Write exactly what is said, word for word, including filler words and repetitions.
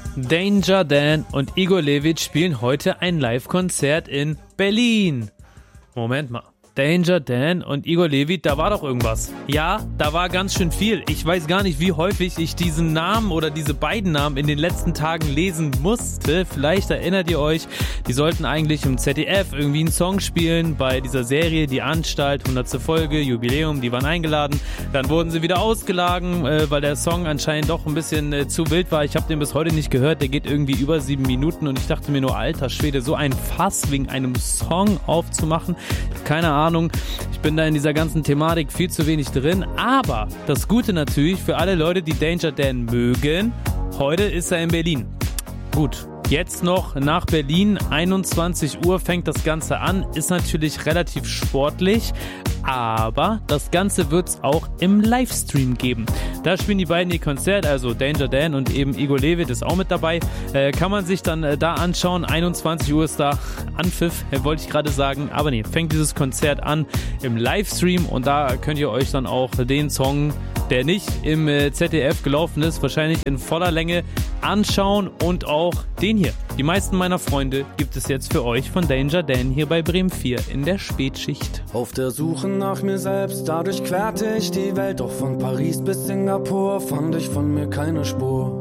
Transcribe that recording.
Danger Dan und Igor Levit spielen heute ein Live-Konzert in Berlin. Moment mal. Danger Dan und Igor Levit, da war doch irgendwas. Ja, da war ganz schön viel. Ich weiß gar nicht, wie häufig ich diesen Namen oder diese beiden Namen in den letzten Tagen lesen musste. Vielleicht erinnert ihr euch, die sollten eigentlich im Z D F irgendwie einen Song spielen bei dieser Serie Die Anstalt, hundertste Folge, Jubiläum, die waren eingeladen. Dann wurden sie wieder ausgeladen, äh, weil der Song anscheinend doch ein bisschen äh, zu wild war. Ich habe den bis heute nicht gehört, der geht irgendwie über sieben Minuten und ich dachte mir nur, alter Schwede, so ein Fass wegen einem Song aufzumachen. Keine Ahnung. Ahnung, ich bin da in dieser ganzen Thematik viel zu wenig drin, aber das Gute natürlich für alle Leute, die Danger Dan mögen, heute ist er in Berlin. Gut, jetzt noch nach Berlin, einundzwanzig Uhr fängt das Ganze an, ist natürlich relativ sportlich, aber das Ganze wird es auch im Livestream geben. Da spielen die beiden ihr Konzert, also Danger Dan und eben Igor Levit ist auch mit dabei. Äh, kann man sich dann äh, da anschauen. einundzwanzig Uhr ist da Anpfiff, äh, wollte ich gerade sagen. Aber nee, fängt dieses Konzert an im Livestream und da könnt ihr euch dann auch den Song, der nicht im äh, Z D F gelaufen ist, wahrscheinlich in voller Länge anschauen und auch den hier. Die meisten meiner Freunde gibt es jetzt für euch von Danger Dan hier bei Bremen vier in der Spätschicht. Auf der Suche nach mir selbst, dadurch querte ich die Welt, doch von Paris bis Singapur fand ich von mir keine Spur.